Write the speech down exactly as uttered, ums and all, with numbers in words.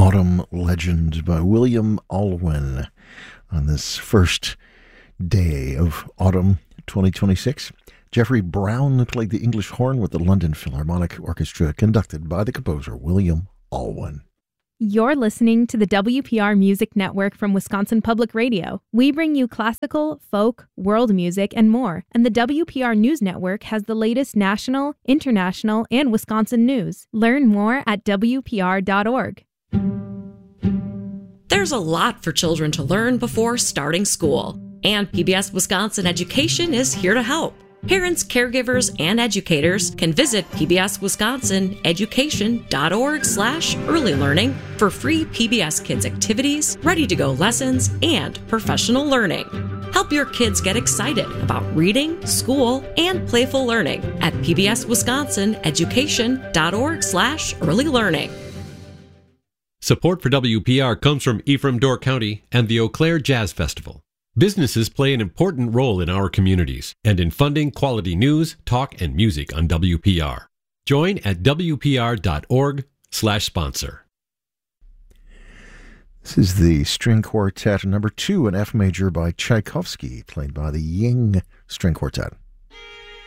Autumn Legend by William Alwyn on this first day of autumn twenty twenty-six. Jeffrey Brown played the English horn with the London Philharmonic Orchestra, conducted by the composer William Alwyn. You're listening to the W P R Music Network from Wisconsin Public Radio. We bring you classical, folk, world music, and more. And the W P R News Network has the latest national, international, and Wisconsin news. Learn more at W P R dot org. There's a lot for children to learn before starting school, and P B S Wisconsin Education is here to help. Parents, caregivers, and educators can visit P B S Wisconsin Education dot org slash early learning for free P B S Kids activities, ready-to-go lessons, and professional learning. Help your kids get excited about reading, school, and playful learning at P B S Wisconsin Education dot org slash early learning. Support for W P R comes from Ephraim Door County and the Eau Claire Jazz Festival. Businesses play an important role in our communities and in funding quality news, talk, and music on W P R. Join at W P R dot org slash sponsor. This is the String Quartet number two in F major by Tchaikovsky, played by the Ying String Quartet.